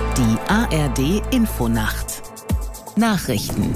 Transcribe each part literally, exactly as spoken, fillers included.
Die A R D-Infonacht. Nachrichten.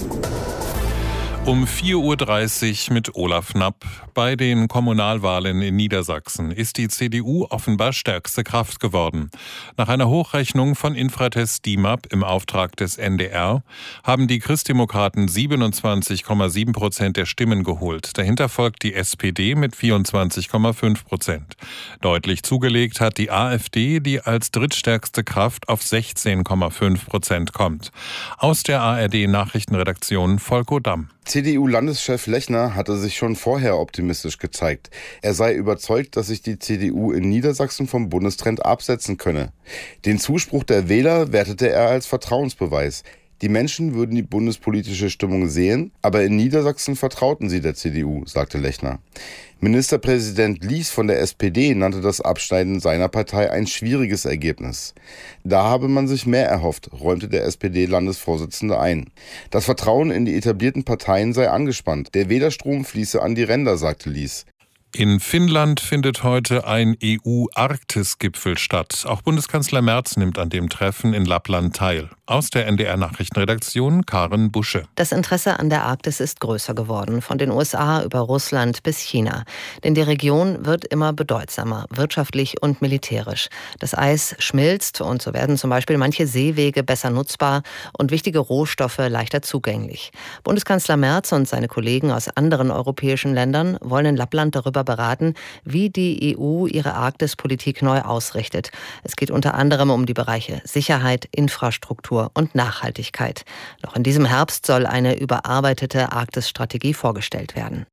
Um vier Uhr dreißig mit Olaf Knapp. Bei den Kommunalwahlen in Niedersachsen ist die C D U offenbar stärkste Kraft geworden. Nach einer Hochrechnung von Infratest D I M A P im Auftrag des N D R haben die Christdemokraten siebenundzwanzig Komma sieben Prozent der Stimmen geholt. Dahinter folgt die S P D mit vierundzwanzig Komma fünf Prozent. Deutlich zugelegt hat die AfD, die als drittstärkste Kraft auf sechzehn Komma fünf Prozent kommt. Aus der A R D-Nachrichtenredaktion Volko Damm. C D U-Landeschef Lechner hatte sich schon vorher optimistisch gezeigt. Er sei überzeugt, dass sich die C D U in Niedersachsen vom Bundestrend absetzen könne. Den Zuspruch der Wähler wertete er als Vertrauensbeweis. Die Menschen würden die bundespolitische Stimmung sehen, aber in Niedersachsen vertrauten sie der C D U, sagte Lechner. Ministerpräsident Lies von der S P D nannte das Abschneiden seiner Partei ein schwieriges Ergebnis. Da habe man sich mehr erhofft, räumte der S P D-Landesvorsitzende ein. Das Vertrauen in die etablierten Parteien sei angespannt. Der Wählerstrom fließe an die Ränder, sagte Lies. In Finnland findet heute ein E U-Arktis-Gipfel statt. Auch Bundeskanzler Merz nimmt an dem Treffen in Lappland teil. Aus der N D R-Nachrichtenredaktion Karen Busche. Das Interesse an der Arktis ist größer geworden, von den U S A über Russland bis China. Denn die Region wird immer bedeutsamer, wirtschaftlich und militärisch. Das Eis schmilzt und so werden zum Beispiel manche Seewege besser nutzbar und wichtige Rohstoffe leichter zugänglich. Bundeskanzler Merz und seine Kollegen aus anderen europäischen Ländern wollen in Lappland darüber beraten, wie die E U ihre Arktispolitik neu ausrichtet. Es geht unter anderem um die Bereiche Sicherheit, Infrastruktur und Nachhaltigkeit. Noch in diesem Herbst soll eine überarbeitete Arktis-Strategie vorgestellt werden.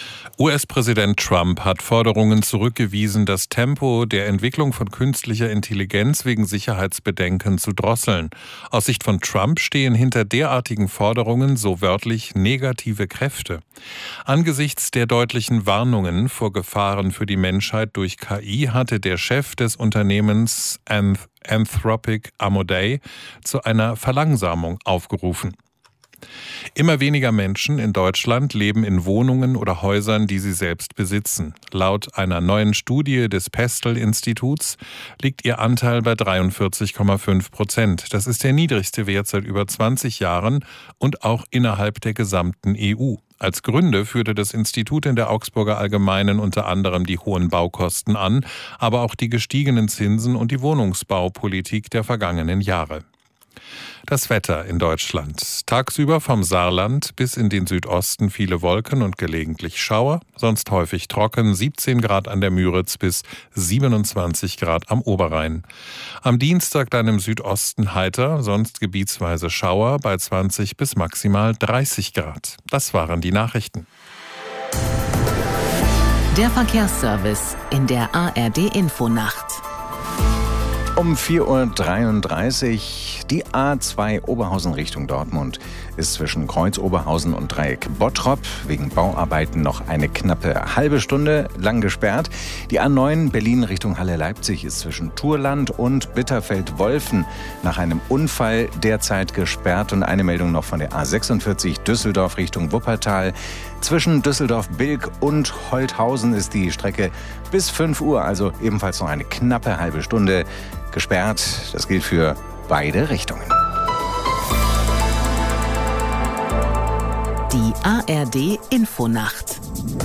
U S-Präsident Trump hat Forderungen zurückgewiesen, das Tempo der Entwicklung von künstlicher Intelligenz wegen Sicherheitsbedenken zu drosseln. Aus Sicht von Trump stehen hinter derartigen Forderungen so wörtlich negative Kräfte. Angesichts der deutlichen Warnungen vor Gefahren für die Menschheit durch K I hatte der Chef des Unternehmens Anthropic Amodei zu einer Verlangsamung aufgerufen. Immer weniger Menschen in Deutschland leben in Wohnungen oder Häusern, die sie selbst besitzen. Laut einer neuen Studie des Pestel-Instituts liegt ihr Anteil bei dreiundvierzig Komma fünf Prozent. Das ist der niedrigste Wert seit über zwanzig Jahren und auch innerhalb der gesamten E U. Als Gründe führte das Institut in der Augsburger Allgemeinen unter anderem die hohen Baukosten an, aber auch die gestiegenen Zinsen und die Wohnungsbaupolitik der vergangenen Jahre. Das Wetter in Deutschland. Tagsüber vom Saarland bis in den Südosten viele Wolken und gelegentlich Schauer, sonst häufig trocken, siebzehn Grad an der Müritz bis siebenundzwanzig Grad am Oberrhein. Am Dienstag dann im Südosten heiter, sonst gebietsweise Schauer bei zwanzig bis maximal dreißig Grad. Das waren die Nachrichten. Der Verkehrsservice in der A R D-Infonacht. Um vier Uhr dreiunddreißig, die A zwei Oberhausen Richtung Dortmund ist zwischen Kreuz Oberhausen und Dreieck Bottrop wegen Bauarbeiten noch eine knappe halbe Stunde lang gesperrt. Die A neun Berlin Richtung Halle-Leipzig ist zwischen Turland und Bitterfeld-Wolfen nach einem Unfall derzeit gesperrt. Und eine Meldung noch von der A sechsundvierzig Düsseldorf Richtung Wuppertal. Zwischen Düsseldorf-Bilk und Holthausen ist die Strecke bis fünf Uhr, also ebenfalls noch eine knappe halbe Stunde gesperrt. Das gilt für beide Richtungen. Die A R D-Infonacht.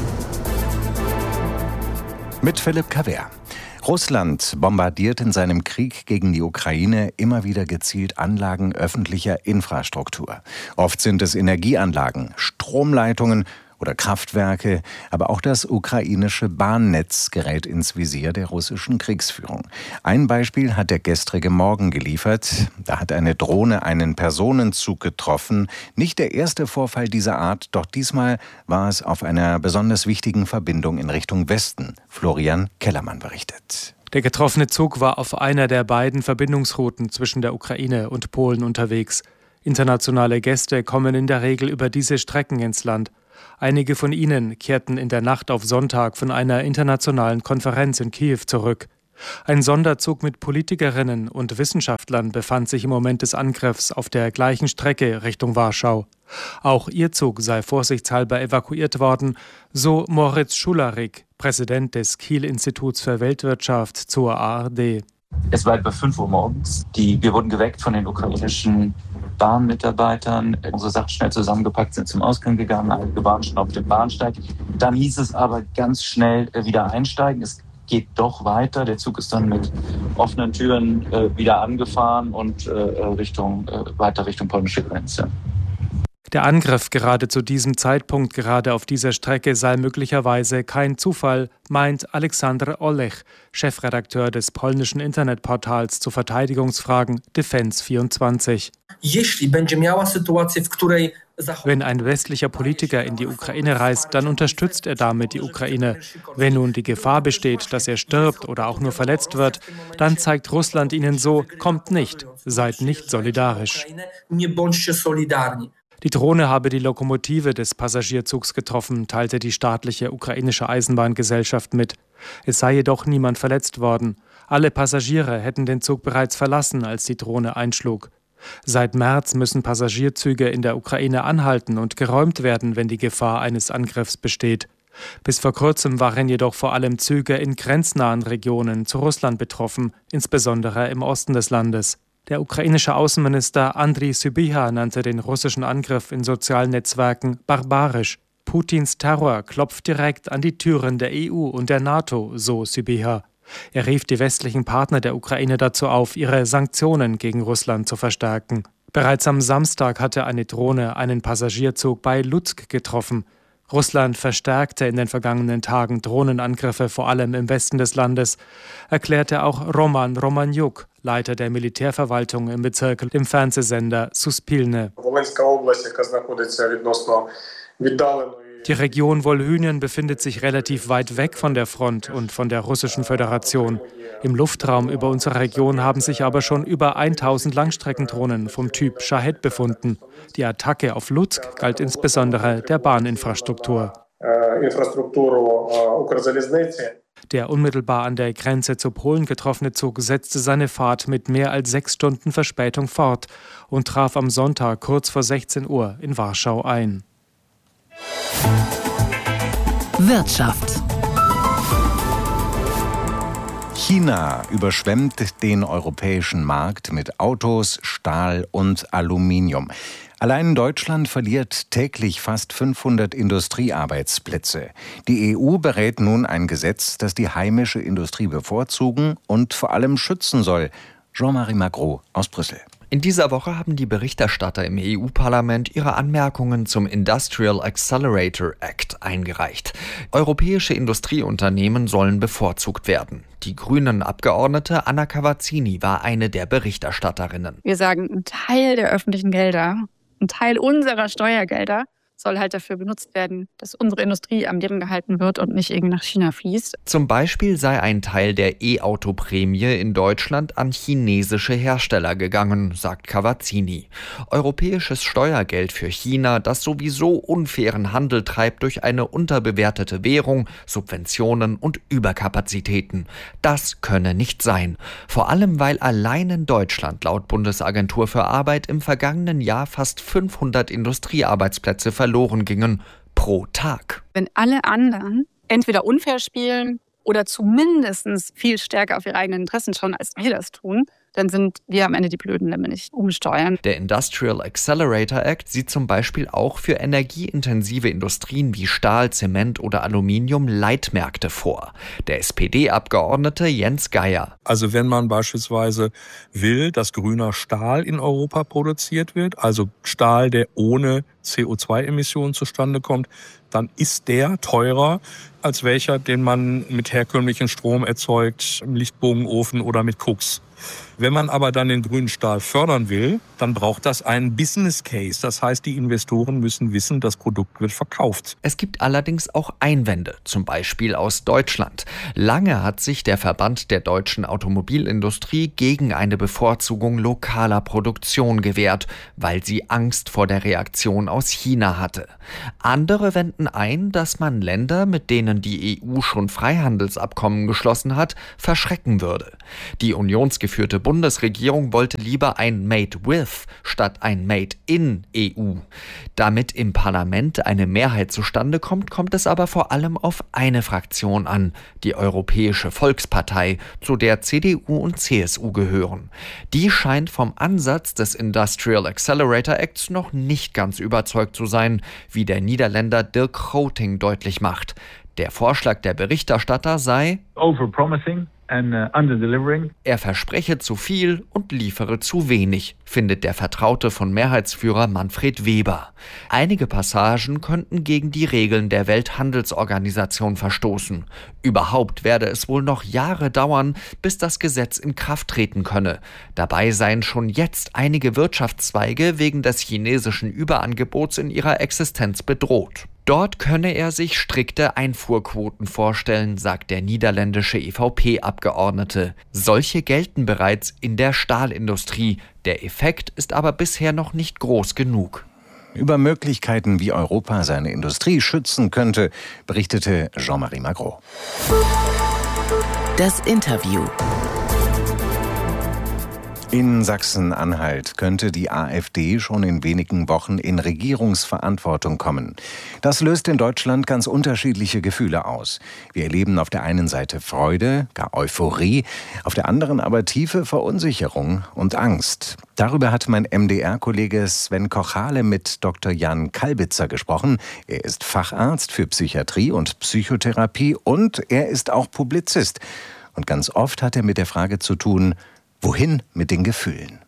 Mit Philipp Kaver. Russland bombardiert in seinem Krieg gegen die Ukraine immer wieder gezielt Anlagen öffentlicher Infrastruktur. Oft sind es Energieanlagen, Stromleitungen oder Kraftwerke, aber auch das ukrainische Bahnnetz gerät ins Visier der russischen Kriegsführung. Ein Beispiel hat der gestrige Morgen geliefert. Da hat eine Drohne einen Personenzug getroffen. Nicht der erste Vorfall dieser Art, doch diesmal war es auf einer besonders wichtigen Verbindung in Richtung Westen. Florian Kellermann berichtet. Der getroffene Zug war auf einer der beiden Verbindungsrouten zwischen der Ukraine und Polen unterwegs. Internationale Gäste kommen in der Regel über diese Strecken ins Land. Einige von ihnen kehrten in der Nacht auf Sonntag von einer internationalen Konferenz in Kiew zurück. Ein Sonderzug mit Politikerinnen und Wissenschaftlern befand sich im Moment des Angriffs auf der gleichen Strecke Richtung Warschau. Auch ihr Zug sei vorsichtshalber evakuiert worden, so Moritz Schularik, Präsident des Kiel-Instituts für Weltwirtschaft zur A R D. Es war etwa fünf Uhr morgens. Die, wir wurden geweckt von den ukrainischen Bahnmitarbeitern. Unsere Sachen schnell zusammengepackt, sind zum Ausgang gegangen. Einige waren schon auf dem Bahnsteig. Dann hieß es aber ganz schnell wieder einsteigen. Es geht doch weiter. Der Zug ist dann mit offenen Türen äh, wieder angefahren und äh, Richtung, äh, weiter Richtung polnische Grenze. Der Angriff gerade zu diesem Zeitpunkt, gerade auf dieser Strecke, sei möglicherweise kein Zufall, meint Aleksander Olech, Chefredakteur des polnischen Internetportals zu Verteidigungsfragen Defense vierundzwanzig. Wenn ein westlicher Politiker in die Ukraine reist, dann unterstützt er damit die Ukraine. Wenn nun die Gefahr besteht, dass er stirbt oder auch nur verletzt wird, dann zeigt Russland ihnen so, kommt nicht, seid nicht solidarisch. Die Drohne habe die Lokomotive des Passagierzugs getroffen, teilte die staatliche ukrainische Eisenbahngesellschaft mit. Es sei jedoch niemand verletzt worden. Alle Passagiere hätten den Zug bereits verlassen, als die Drohne einschlug. Seit März müssen Passagierzüge in der Ukraine anhalten und geräumt werden, wenn die Gefahr eines Angriffs besteht. Bis vor kurzem waren jedoch vor allem Züge in grenznahen Regionen zu Russland betroffen, insbesondere im Osten des Landes. Der ukrainische Außenminister Andriy Sybiha nannte den russischen Angriff in sozialen Netzwerken barbarisch. Putins Terror klopft direkt an die Türen der E U und der NATO, so Sybiha. Er rief die westlichen Partner der Ukraine dazu auf, ihre Sanktionen gegen Russland zu verstärken. Bereits am Samstag hatte eine Drohne einen Passagierzug bei Lutsk getroffen. Russland verstärkte in den vergangenen Tagen Drohnenangriffe, vor allem im Westen des Landes, erklärte auch Roman Romaniuk, Leiter der Militärverwaltung im Bezirk, dem Fernsehsender Suspilne. Die Region Wolhynien befindet sich relativ weit weg von der Front und von der Russischen Föderation. Im Luftraum über unsere Region haben sich aber schon über tausend Langstreckendrohnen vom Typ Shahed befunden. Die Attacke auf Lutsk galt insbesondere der Bahninfrastruktur. Der unmittelbar an der Grenze zu Polen getroffene Zug setzte seine Fahrt mit mehr als sechs Stunden Verspätung fort und traf am Sonntag kurz vor sechzehn Uhr in Warschau ein. Wirtschaft. China überschwemmt den europäischen Markt mit Autos, Stahl und Aluminium. Allein Deutschland verliert täglich fast fünfhundert Industriearbeitsplätze. Die E U berät nun ein Gesetz, das die heimische Industrie bevorzugen und vor allem schützen soll. Jean-Marie Magro aus Brüssel. In dieser Woche haben die Berichterstatter im E U-Parlament ihre Anmerkungen zum Industrial Accelerator Act eingereicht. Europäische Industrieunternehmen sollen bevorzugt werden. Die grünen Abgeordnete Anna Cavazzini war eine der Berichterstatterinnen. Wir sagen, ein Teil der öffentlichen Gelder, ein Teil unserer Steuergelder soll halt dafür benutzt werden, dass unsere Industrie am Leben gehalten wird und nicht irgendwie nach China fließt. Zum Beispiel sei ein Teil der E-Auto-Prämie in Deutschland an chinesische Hersteller gegangen, sagt Cavazzini. Europäisches Steuergeld für China, das sowieso unfairen Handel treibt durch eine unterbewertete Währung, Subventionen und Überkapazitäten. Das könne nicht sein. Vor allem, weil allein in Deutschland laut Bundesagentur für Arbeit im vergangenen Jahr fast fünfhundert Industriearbeitsplätze verloren verloren gingen pro Tag. Wenn alle anderen entweder unfair spielen oder zumindest viel stärker auf ihre eigenen Interessen schauen, als wir das tun, dann sind wir am Ende die Blöden, wenn wir nicht umsteuern. Der Industrial Accelerator Act sieht zum Beispiel auch für energieintensive Industrien wie Stahl, Zement oder Aluminium Leitmärkte vor. Der S P D-Abgeordnete Jens Geier. Also wenn man beispielsweise will, dass grüner Stahl in Europa produziert wird, also Stahl, der ohne C O zwei Emissionen zustande kommt, dann ist der teurer als welcher, den man mit herkömmlichem Strom erzeugt, im Lichtbogenofen oder mit Koks. Wenn man aber dann den grünen Stahl fördern will, dann braucht das einen Business Case. Das heißt, die Investoren müssen wissen, das Produkt wird verkauft. Es gibt allerdings auch Einwände, zum Beispiel aus Deutschland. Lange hat sich der Verband der deutschen Automobilindustrie gegen eine Bevorzugung lokaler Produktion gewehrt, weil sie Angst vor der Reaktion aus China hatte. Andere wenden ein, dass man Länder, mit denen die E U schon Freihandelsabkommen geschlossen hat, verschrecken würde. Die Unionsgebiete geführte Bundesregierung wollte lieber ein Made with statt ein Made in E U. Damit im Parlament eine Mehrheit zustande kommt, kommt es aber vor allem auf eine Fraktion an, die Europäische Volkspartei, zu der C D U und C S U gehören. Die scheint vom Ansatz des Industrial Accelerator Acts noch nicht ganz überzeugt zu sein, wie der Niederländer Dirk Grooting deutlich macht. Der Vorschlag der Berichterstatter sei overpromising and uh, underdelivering. Er verspreche zu viel und liefere zu wenig, findet der Vertraute von Mehrheitsführer Manfred Weber. Einige Passagen könnten gegen die Regeln der Welthandelsorganisation verstoßen. Überhaupt werde es wohl noch Jahre dauern, bis das Gesetz in Kraft treten könne. Dabei seien schon jetzt einige Wirtschaftszweige wegen des chinesischen Überangebots in ihrer Existenz bedroht. Dort könne er sich strikte Einfuhrquoten vorstellen, sagt der niederländische E V P-Abgeordnete. Solche gelten bereits in der Stahlindustrie. Der Effekt ist aber bisher noch nicht groß genug. Über Möglichkeiten, wie Europa seine Industrie schützen könnte, berichtete Jean-Marie Magro. Das Interview. In Sachsen-Anhalt könnte die AfD schon in wenigen Wochen in Regierungsverantwortung kommen. Das löst in Deutschland ganz unterschiedliche Gefühle aus. Wir erleben auf der einen Seite Freude, gar Euphorie, auf der anderen aber tiefe Verunsicherung und Angst. Darüber hat mein M D R-Kollege Sven Kochale mit Doktor Jan Kalbitzer gesprochen. Er ist Facharzt für Psychiatrie und Psychotherapie und er ist auch Publizist. Und ganz oft hat er mit der Frage zu tun, wohin mit den Gefühlen?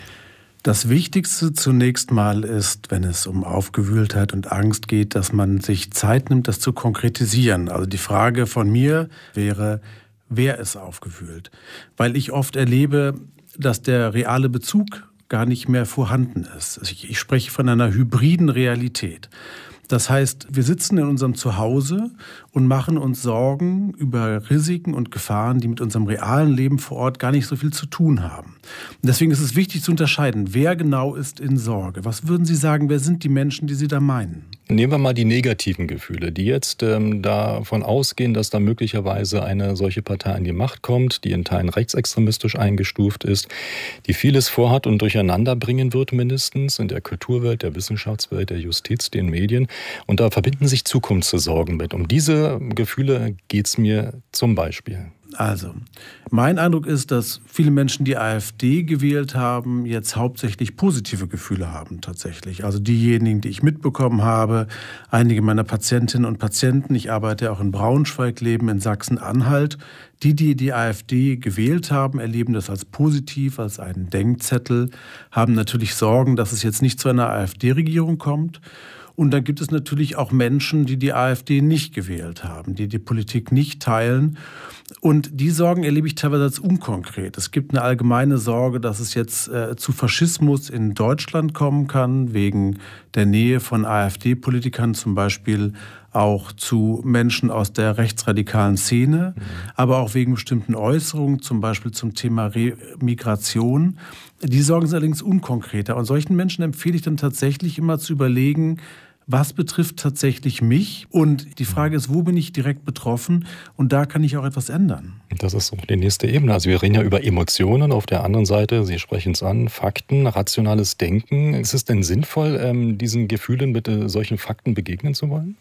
Das Wichtigste zunächst mal ist, wenn es um Aufgewühltheit und Angst geht, dass man sich Zeit nimmt, das zu konkretisieren. Also die Frage von mir wäre, wer ist aufgewühlt? Weil ich oft erlebe, dass der reale Bezug gar nicht mehr vorhanden ist. Ich, ich spreche von einer hybriden Realität. Das heißt, wir sitzen in unserem Zuhause und machen uns Sorgen über Risiken und Gefahren, die mit unserem realen Leben vor Ort gar nicht so viel zu tun haben. Und deswegen ist es wichtig zu unterscheiden, wer genau ist in Sorge. Was würden Sie sagen, wer sind die Menschen, die Sie da meinen? Nehmen wir mal die negativen Gefühle, die jetzt ähm, davon ausgehen, dass da möglicherweise eine solche Partei an die Macht kommt, die in Teilen rechtsextremistisch eingestuft ist, die vieles vorhat und durcheinander bringen wird mindestens in der Kulturwelt, der Wissenschaftswelt, der Justiz, den Medien. Und da verbinden sich Zukunftssorgen mit. Um diese Gefühle geht es mir zum Beispiel. Also, mein Eindruck ist, dass viele Menschen, die AfD gewählt haben, jetzt hauptsächlich positive Gefühle haben tatsächlich. Also diejenigen, die ich mitbekommen habe, einige meiner Patientinnen und Patienten, ich arbeite auch in Braunschweig, leben in Sachsen-Anhalt. Die, die die AfD gewählt haben, erleben das als positiv, als einen Denkzettel, haben natürlich Sorgen, dass es jetzt nicht zu einer AfD-Regierung kommt. Und dann gibt es natürlich auch Menschen, die die AfD nicht gewählt haben, die die Politik nicht teilen. Und die Sorgen erlebe ich teilweise als unkonkret. Es gibt eine allgemeine Sorge, dass es jetzt äh, zu Faschismus in Deutschland kommen kann, wegen der Nähe von AfD-Politikern, zum Beispiel auch zu Menschen aus der rechtsradikalen Szene, mhm. aber auch wegen bestimmten Äußerungen, zum Beispiel zum Thema Remigration. Die Sorgen sind allerdings unkonkreter. Und solchen Menschen empfehle ich dann tatsächlich immer zu überlegen, was betrifft tatsächlich mich? Und die Frage ist, wo bin ich direkt betroffen? Und da kann ich auch etwas ändern. Das ist so die nächste Ebene. Also wir reden ja über Emotionen. Auf der anderen Seite, Sie sprechen es an, Fakten, rationales Denken. Ist es denn sinnvoll, diesen Gefühlen mit solchen Fakten begegnen zu wollen?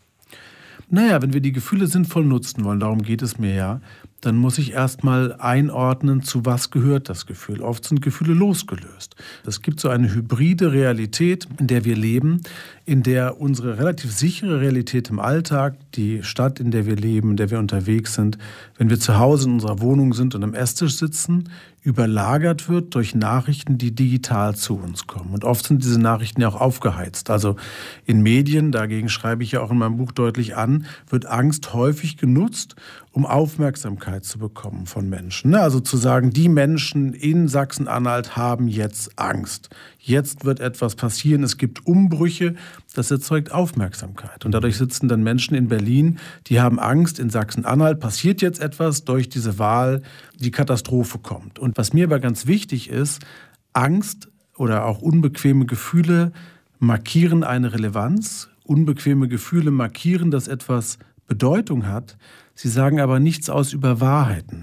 Naja, wenn wir die Gefühle sinnvoll nutzen wollen, darum geht es mir ja, dann muss ich erstmal einordnen, zu was gehört das Gefühl. Oft sind Gefühle losgelöst. Es gibt so eine hybride Realität, in der wir leben, in der unsere relativ sichere Realität im Alltag, die Stadt, in der wir leben, in der wir unterwegs sind, wenn wir zu Hause in unserer Wohnung sind und am Esstisch sitzen, überlagert wird durch Nachrichten, die digital zu uns kommen. Und oft sind diese Nachrichten ja auch aufgeheizt. Also in Medien, dagegen schreibe ich ja auch in meinem Buch deutlich an, wird Angst häufig genutzt, um Aufmerksamkeit zu bekommen von Menschen. Also zu sagen, die Menschen in Sachsen-Anhalt haben jetzt Angst. Jetzt wird etwas passieren, es gibt Umbrüche, das erzeugt Aufmerksamkeit. Und dadurch sitzen dann Menschen in Berlin, die haben Angst, in Sachsen-Anhalt passiert jetzt etwas durch diese Wahl, die Katastrophe kommt. Und was mir aber ganz wichtig ist, Angst oder auch unbequeme Gefühle markieren eine Relevanz. Unbequeme Gefühle markieren, dass etwas Bedeutung hat. Sie sagen aber nichts aus über Wahrheiten.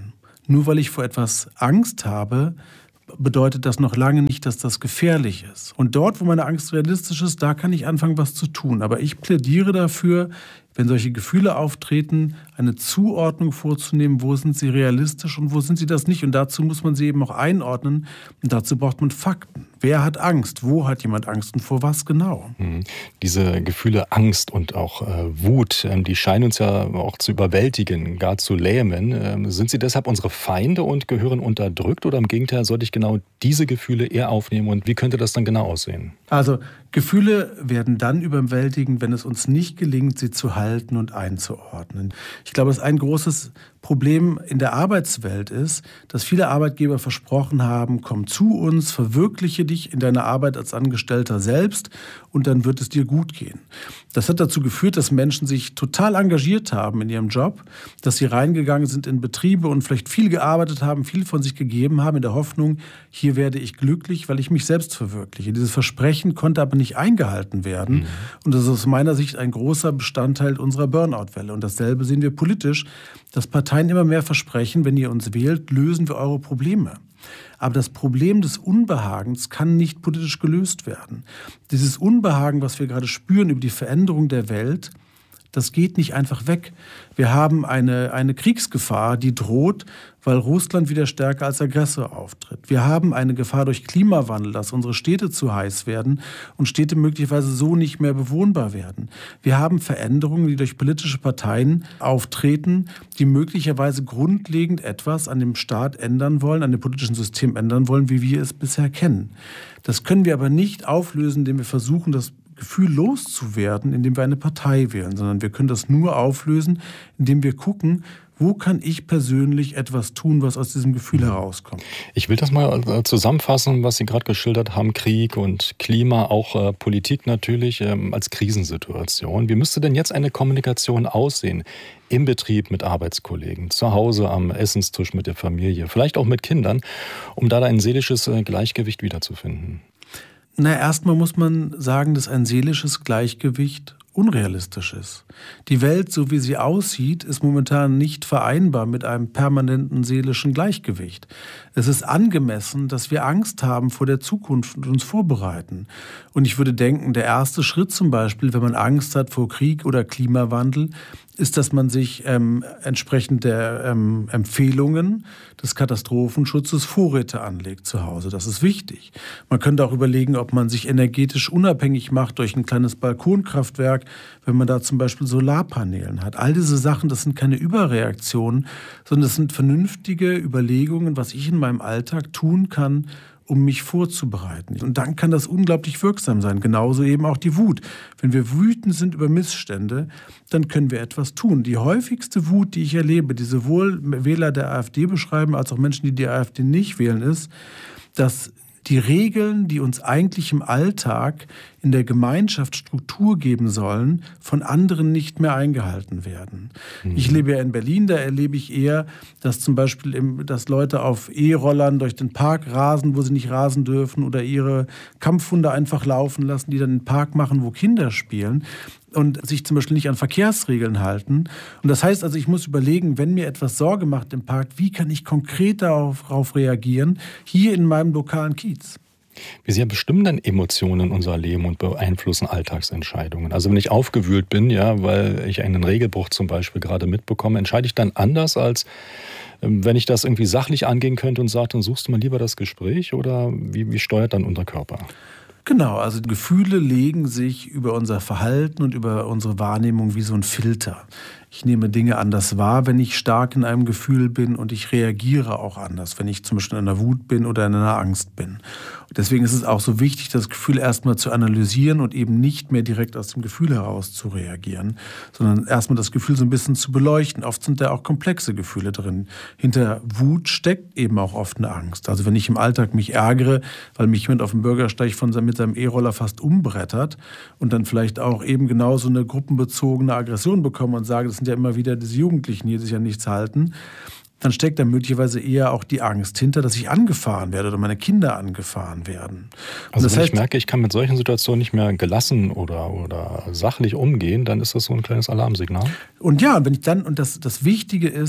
Nur weil ich vor etwas Angst habe, bedeutet das noch lange nicht, dass das gefährlich ist. Und dort, wo meine Angst realistisch ist, da kann ich anfangen, was zu tun. Aber ich plädiere dafür, wenn solche Gefühle auftreten, eine Zuordnung vorzunehmen, wo sind sie realistisch und wo sind sie das nicht. Und dazu muss man sie eben auch einordnen. Und dazu braucht man Fakten. Wer hat Angst? Wo hat jemand Angst und vor was genau? Hm. Diese Gefühle Angst und auch äh, Wut, ähm, die scheinen uns ja auch zu überwältigen, gar zu lähmen. Ähm, sind sie deshalb unsere Feinde und gehören unterdrückt? Oder im Gegenteil, sollte ich genau diese Gefühle eher aufnehmen? Und wie könnte das dann genau aussehen? Also Gefühle werden dann überwältigend, wenn es uns nicht gelingt, sie zu halten und einzuordnen. Ich glaube, dass ein großes Problem in der Arbeitswelt ist, dass viele Arbeitgeber versprochen haben, komm zu uns, verwirkliche dich in deiner Arbeit als Angestellter selbst und dann wird es dir gut gehen. Das hat dazu geführt, dass Menschen sich total engagiert haben in ihrem Job, dass sie reingegangen sind in Betriebe und vielleicht viel gearbeitet haben, viel von sich gegeben haben in der Hoffnung, hier werde ich glücklich, weil ich mich selbst verwirkliche. Dieses Versprechen konnte aber nicht eingehalten werden. Mhm. Und das ist aus meiner Sicht ein großer Bestandteil unserer Burnout-Welle. Und dasselbe sehen wir politisch, dass Parteien immer mehr versprechen, wenn ihr uns wählt, lösen wir eure Probleme. Aber das Problem des Unbehagens kann nicht politisch gelöst werden. Dieses Unbehagen, was wir gerade spüren über die Veränderung der Welt, das geht nicht einfach weg. Wir haben eine, eine Kriegsgefahr, die droht, weil Russland wieder stärker als Aggressor auftritt. Wir haben eine Gefahr durch Klimawandel, dass unsere Städte zu heiß werden und Städte möglicherweise so nicht mehr bewohnbar werden. Wir haben Veränderungen, die durch politische Parteien auftreten, die möglicherweise grundlegend etwas an dem Staat ändern wollen, an dem politischen System ändern wollen, wie wir es bisher kennen. Das können wir aber nicht auflösen, indem wir versuchen, das Gefühl loszuwerden, indem wir eine Partei wählen, sondern wir können das nur auflösen, indem wir gucken, wo kann ich persönlich etwas tun, was aus diesem Gefühl herauskommt. Ich will das mal zusammenfassen, was Sie gerade geschildert haben, Krieg und Klima, auch äh, Politik natürlich ähm, als Krisensituation. Wie müsste denn jetzt eine Kommunikation aussehen? Im Betrieb mit Arbeitskollegen, zu Hause am Essenstisch mit der Familie, vielleicht auch mit Kindern, um da ein seelisches äh, Gleichgewicht wiederzufinden? Na, erstmal muss man sagen, dass ein seelisches Gleichgewicht unrealistisch ist. Die Welt, so wie sie aussieht, ist momentan nicht vereinbar mit einem permanenten seelischen Gleichgewicht. Es ist angemessen, dass wir Angst haben vor der Zukunft und uns vorbereiten. Und ich würde denken, der erste Schritt zum Beispiel, wenn man Angst hat vor Krieg oder Klimawandel, ist, dass man sich ähm, entsprechend der ähm, Empfehlungen des Katastrophenschutzes Vorräte anlegt zu Hause. Das ist wichtig. Man könnte auch überlegen, ob man sich energetisch unabhängig macht durch ein kleines Balkonkraftwerk, wenn man da zum Beispiel Solarpanelen hat. All diese Sachen, das sind keine Überreaktionen, sondern das sind vernünftige Überlegungen, was ich in meinem Alltag tun kann, um mich vorzubereiten. Und dann kann das unglaublich wirksam sein. Genauso eben auch die Wut. Wenn wir wütend sind über Missstände, dann können wir etwas tun. Die häufigste Wut, die ich erlebe, die sowohl Wähler der AfD beschreiben, als auch Menschen, die die AfD nicht wählen, ist, dass die Regeln, die uns eigentlich im Alltag in der Gemeinschaft Struktur geben sollen, von anderen nicht mehr eingehalten werden. Mhm. Ich lebe ja in Berlin, da erlebe ich eher, dass zum Beispiel, im, dass Leute auf E-Rollern durch den Park rasen, wo sie nicht rasen dürfen, oder ihre Kampfhunde einfach laufen lassen, die dann den Park machen, wo Kinder spielen und sich zum Beispiel nicht an Verkehrsregeln halten. Und das heißt also, ich muss überlegen, wenn mir etwas Sorge macht im Park, wie kann ich konkret darauf, darauf reagieren, hier in meinem lokalen Kiez. Wie sehr bestimmen denn Emotionen unser Leben und beeinflussen Alltagsentscheidungen? Also wenn ich aufgewühlt bin, ja, weil ich einen Regelbruch zum Beispiel gerade mitbekomme, entscheide ich dann anders, als wenn ich das irgendwie sachlich angehen könnte und sage, dann suchst du mal lieber das Gespräch, oder wie, wie steuert dann unser Körper? Genau, also Gefühle legen sich über unser Verhalten und über unsere Wahrnehmung wie so ein Filter. Ich nehme Dinge anders wahr, wenn ich stark in einem Gefühl bin, und ich reagiere auch anders, wenn ich zum Beispiel in einer Wut bin oder in einer Angst bin. Und deswegen ist es auch so wichtig, das Gefühl erstmal zu analysieren und eben nicht mehr direkt aus dem Gefühl heraus zu reagieren, sondern erstmal das Gefühl so ein bisschen zu beleuchten. Oft sind da auch komplexe Gefühle drin. Hinter Wut steckt eben auch oft eine Angst. Also wenn ich im Alltag mich ärgere, weil mich jemand auf dem Bürgersteig von, mit seinem E-Roller fast umbrettert und dann vielleicht auch eben genauso eine gruppenbezogene Aggression bekomme und sage, das sind ja immer wieder diese Jugendlichen, die sich ja nichts halten, dann steckt da möglicherweise eher auch die Angst hinter, dass ich angefahren werde oder meine Kinder angefahren werden. Und also das wenn heißt, ich merke, ich kann mit solchen Situationen nicht mehr gelassen oder, oder sachlich umgehen, dann ist das so ein kleines Alarmsignal. Und ja, wenn ich dann, und das, das Wichtige ist,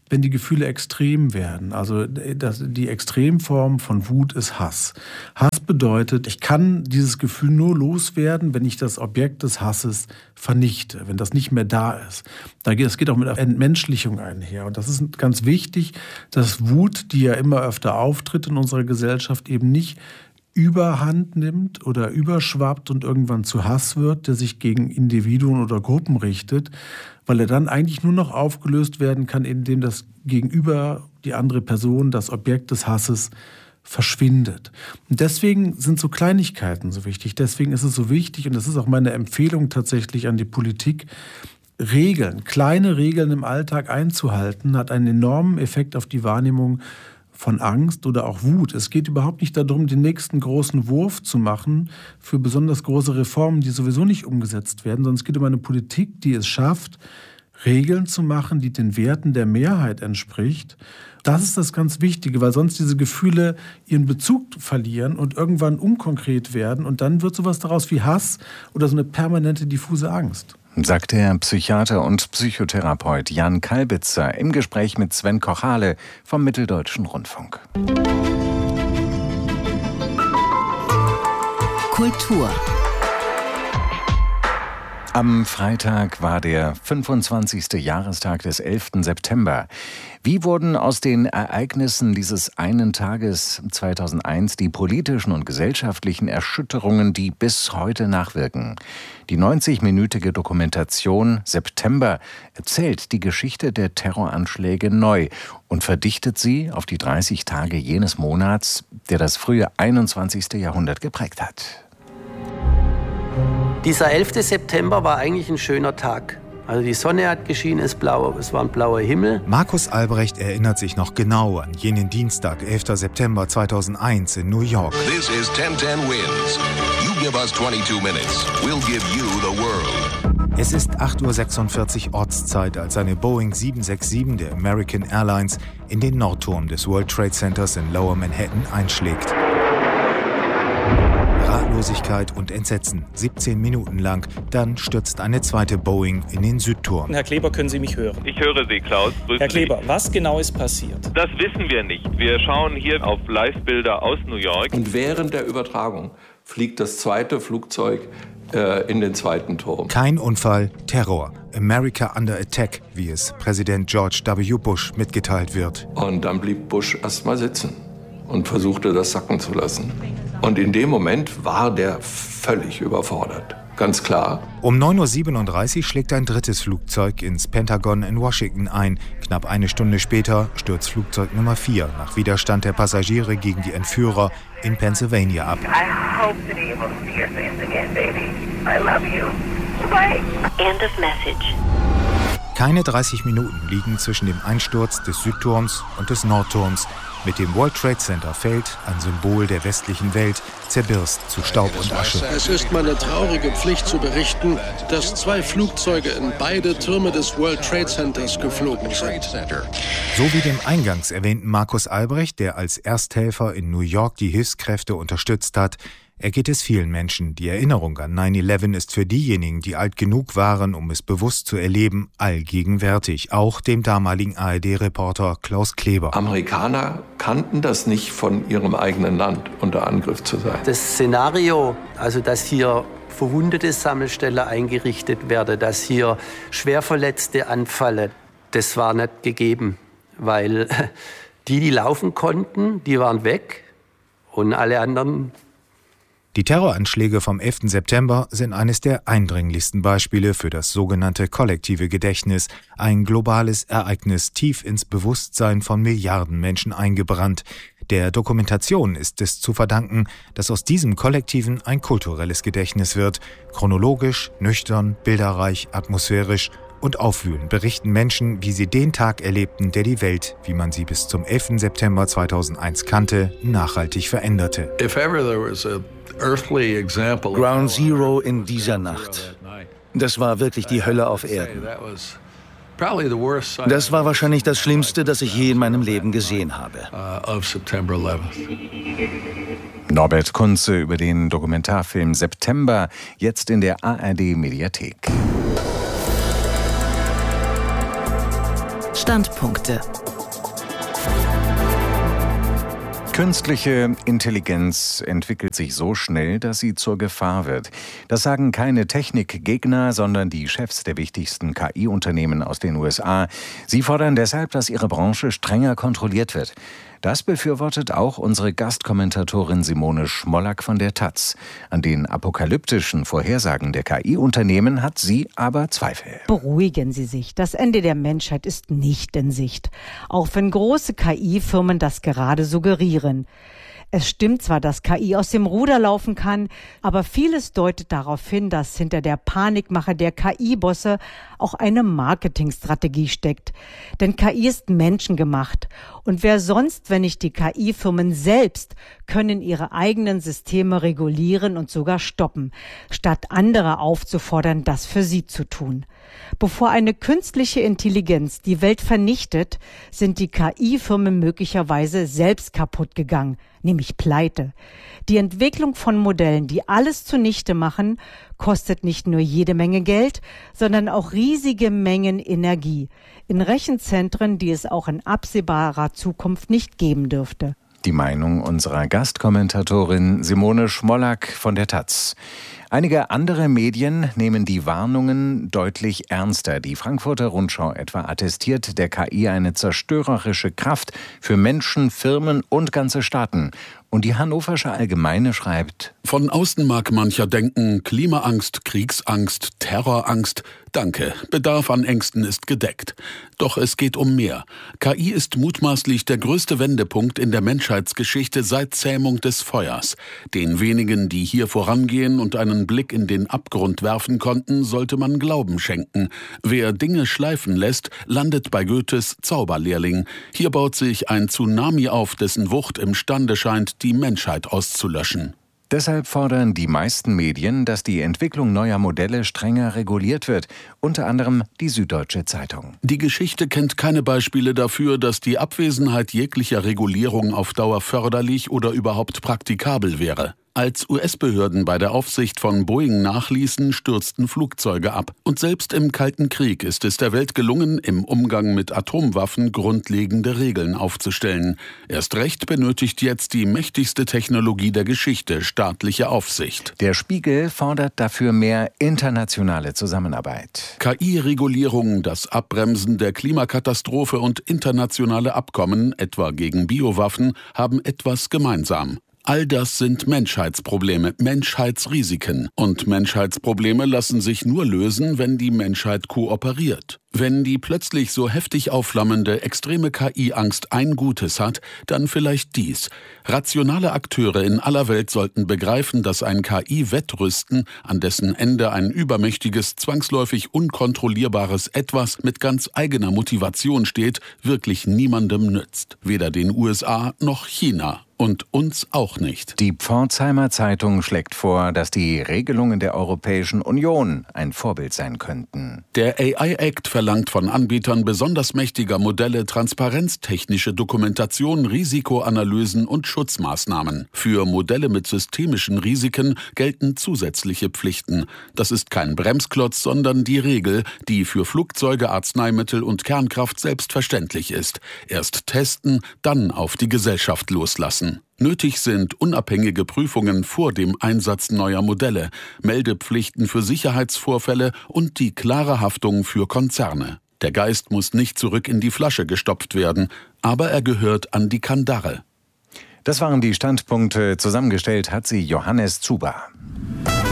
wenn die Gefühle extrem werden. Also das, die Extremform von Wut ist Hass. Hass bedeutet, ich kann dieses Gefühl nur loswerden, wenn ich das Objekt des Hasses vernichte, wenn das nicht mehr da ist. Das geht auch mit Entmenschlichung einher. Und das ist ganz wichtig, dass Wut, die ja immer öfter auftritt in unserer Gesellschaft, eben nicht Überhand nimmt oder überschwappt und irgendwann zu Hass wird, der sich gegen Individuen oder Gruppen richtet, weil er dann eigentlich nur noch aufgelöst werden kann, indem das Gegenüber, die andere Person, das Objekt des Hasses verschwindet. Und deswegen sind so Kleinigkeiten so wichtig. Deswegen ist es so wichtig, und das ist auch meine Empfehlung tatsächlich an die Politik, Regeln, kleine Regeln im Alltag einzuhalten, hat einen enormen Effekt auf die Wahrnehmung von Angst oder auch Wut. Es geht überhaupt nicht darum, den nächsten großen Wurf zu machen für besonders große Reformen, die sowieso nicht umgesetzt werden, sondern es geht um eine Politik, die es schafft, Regeln zu machen, die den Werten der Mehrheit entspricht. Das ist das ganz Wichtige, weil sonst diese Gefühle ihren Bezug verlieren und irgendwann unkonkret werden und dann wird sowas daraus wie Hass oder so eine permanente diffuse Angst. Sagt der Psychiater und Psychotherapeut Jan Kalbitzer im Gespräch mit Sven Kochale vom Mitteldeutschen Rundfunk. Kultur. Am Freitag war der fünfundzwanzigste Jahrestag des elften September. Wie wurden aus den Ereignissen dieses einen Tages zweitausendeins die politischen und gesellschaftlichen Erschütterungen, die bis heute nachwirken? Die neunzig-minütige Dokumentation September erzählt die Geschichte der Terroranschläge neu und verdichtet sie auf die dreißig Tage jenes Monats, der das frühe einundzwanzigste Jahrhundert geprägt hat. Dieser elfte September war eigentlich ein schöner Tag. Also die Sonne hat geschienen, es, blau, es war ein blauer Himmel. Markus Albrecht erinnert sich noch genau an jenen Dienstag, elften September zweitausendeins in New York. This is ten ten Wins. You give us twenty-two minutes. We'll give you the world. Es ist acht Uhr sechsundvierzig Ortszeit, als eine Boeing sieben sechs sieben der American Airlines in den Nordturm des World Trade Centers in Lower Manhattan einschlägt. Ratlosigkeit und Entsetzen, siebzehn Minuten lang. Dann stürzt eine zweite Boeing in den Südturm. Herr Kleber, können Sie mich hören? Ich höre Sie, Klaus. Grüßen Herr Kleber, Sie. was genau ist passiert? Das wissen wir nicht. Wir schauen hier auf Live-Bilder aus New York. Und während der Übertragung fliegt das zweite Flugzeug äh, in den zweiten Turm. Kein Unfall, Terror. America under attack, wie es Präsident George W. Bush mitgeteilt wird. Und dann blieb Bush erst mal sitzen und versuchte, das sacken zu lassen. Und in dem Moment war der völlig überfordert. Ganz klar. Um neun Uhr siebenunddreißig schlägt ein drittes Flugzeug ins Pentagon in Washington ein. Knapp eine Stunde später stürzt Flugzeug Nummer vier nach Widerstand der Passagiere gegen die Entführer in Pennsylvania ab. End of message. Keine dreißig Minuten liegen zwischen dem Einsturz des Südturms und des Nordturms. Mit dem World Trade Center fällt, ein Symbol der westlichen Welt, zerbirst zu Staub und Asche. Es ist meine traurige Pflicht zu berichten, dass zwei Flugzeuge in beide Türme des World Trade Centers geflogen sind. So wie dem eingangs erwähnten Markus Albrecht, der als Ersthelfer in New York die Hilfskräfte unterstützt hat, ergeht es vielen Menschen. Die Erinnerung an neun elf ist für diejenigen, die alt genug waren, um es bewusst zu erleben, allgegenwärtig. Auch dem damaligen A R D-Reporter Klaus Kleber. Amerikaner kannten das nicht, von ihrem eigenen Land unter Angriff zu sein. Das Szenario, also dass hier verwundete Sammelstelle eingerichtet werde, dass hier Schwerverletzte anfallen, das war nicht gegeben. Weil die, die laufen konnten, die waren weg und alle anderen. Die Terroranschläge vom elften September sind eines der eindringlichsten Beispiele für das sogenannte kollektive Gedächtnis, ein globales Ereignis tief ins Bewusstsein von Milliarden Menschen eingebrannt. Der Dokumentation ist es zu verdanken, dass aus diesem Kollektiven ein kulturelles Gedächtnis wird. Chronologisch, nüchtern, bilderreich, atmosphärisch und aufwühlend berichten Menschen, wie sie den Tag erlebten, der die Welt, wie man sie bis zum elften September zweitausendeins kannte, nachhaltig veränderte. If ever there was a earthly example of Ground Zero in dieser Nacht. Das war wirklich die Hölle auf Erden. Das war wahrscheinlich das Schlimmste, das ich je in meinem Leben gesehen habe. Norbert Kunze über den Dokumentarfilm September, jetzt in der A R D-Mediathek. Standpunkte. Künstliche Intelligenz entwickelt sich so schnell, dass sie zur Gefahr wird. Das sagen keine Technikgegner, sondern die Chefs der wichtigsten K I-Unternehmen aus den U S A. Sie fordern deshalb, dass ihre Branche strenger kontrolliert wird. Das befürwortet auch unsere Gastkommentatorin Simone Schmollack von der Taz. An den apokalyptischen Vorhersagen der K I-Unternehmen hat sie aber Zweifel. Beruhigen Sie sich, das Ende der Menschheit ist nicht in Sicht. Auch wenn große K I-Firmen das gerade suggerieren. Es stimmt zwar, dass K I aus dem Ruder laufen kann, aber vieles deutet darauf hin, dass hinter der Panikmache der K I-Bosse auch eine Marketingstrategie steckt. Denn K I ist menschengemacht. Und wer sonst, wenn nicht die K I-Firmen selbst, können ihre eigenen Systeme regulieren und sogar stoppen, statt andere aufzufordern, das für sie zu tun. Bevor eine künstliche Intelligenz die Welt vernichtet, sind die K I-Firmen möglicherweise selbst kaputt gegangen, nämlich pleite. Die Entwicklung von Modellen, die alles zunichte machen, kostet nicht nur jede Menge Geld, sondern auch riesige Mengen Energie in Rechenzentren, die es auch in absehbarer Zukunft nicht geben dürfte. Die Meinung unserer Gastkommentatorin Simone Schmollack von der Taz. Einige andere Medien nehmen die Warnungen deutlich ernster. Die Frankfurter Rundschau etwa attestiert der K I eine zerstörerische Kraft für Menschen, Firmen und ganze Staaten. Und die Hannoversche Allgemeine schreibt: Von außen mag mancher denken, Klimaangst, Kriegsangst, Terrorangst. Danke, Bedarf an Ängsten ist gedeckt. Doch es geht um mehr. K I ist mutmaßlich der größte Wendepunkt in der Menschheitsgeschichte seit Zähmung des Feuers. Den wenigen, die hier vorangehen und einen Blick in den Abgrund werfen konnten, sollte man Glauben schenken. Wer Dinge schleifen lässt, landet bei Goethes Zauberlehrling. Hier baut sich ein Tsunami auf, dessen Wucht imstande scheint, die Menschheit auszulöschen. Deshalb fordern die meisten Medien, dass die Entwicklung neuer Modelle strenger reguliert wird, unter anderem die Süddeutsche Zeitung. Die Geschichte kennt keine Beispiele dafür, dass die Abwesenheit jeglicher Regulierung auf Dauer förderlich oder überhaupt praktikabel wäre. Als U S-Behörden bei der Aufsicht von Boeing nachließen, stürzten Flugzeuge ab. Und selbst im Kalten Krieg ist es der Welt gelungen, im Umgang mit Atomwaffen grundlegende Regeln aufzustellen. Erst recht benötigt jetzt die mächtigste Technologie der Geschichte staatliche Aufsicht. Der Spiegel fordert dafür mehr internationale Zusammenarbeit. K I-Regulierung, das Abbremsen der Klimakatastrophe und internationale Abkommen, etwa gegen Biowaffen, haben etwas gemeinsam. All das sind Menschheitsprobleme, Menschheitsrisiken. Und Menschheitsprobleme lassen sich nur lösen, wenn die Menschheit kooperiert. Wenn die plötzlich so heftig aufflammende extreme K I-Angst ein Gutes hat, dann vielleicht dies. Rationale Akteure in aller Welt sollten begreifen, dass ein K I-Wettrüsten, an dessen Ende ein übermächtiges, zwangsläufig unkontrollierbares Etwas mit ganz eigener Motivation steht, wirklich niemandem nützt. Weder den U S A noch China. Und uns auch nicht. Die Pforzheimer Zeitung schlägt vor, dass die Regelungen der Europäischen Union ein Vorbild sein könnten. Der A I-Act verlangt von Anbietern besonders mächtiger Modelle transparenztechnische Dokumentation, Risikoanalysen und Schutzmaßnahmen. Für Modelle mit systemischen Risiken gelten zusätzliche Pflichten. Das ist kein Bremsklotz, sondern die Regel, die für Flugzeuge, Arzneimittel und Kernkraft selbstverständlich ist. Erst testen, dann auf die Gesellschaft loslassen. Nötig sind unabhängige Prüfungen vor dem Einsatz neuer Modelle, Meldepflichten für Sicherheitsvorfälle und die klare Haftung für Konzerne. Der Geist muss nicht zurück in die Flasche gestopft werden, aber er gehört an die Kandare. Das waren die Standpunkte. Zusammengestellt hat sie Johannes Zuber.